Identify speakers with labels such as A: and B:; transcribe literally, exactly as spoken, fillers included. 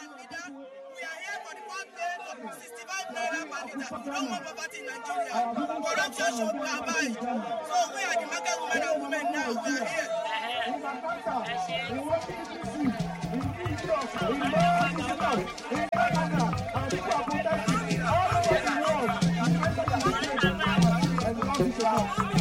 A: and leader. We are here for the fourth day of sixty-five naira per litre. We don't want poverty in Nigeria. Corruption should abide. So we are the market women and women now. We are here.
B: All over the world,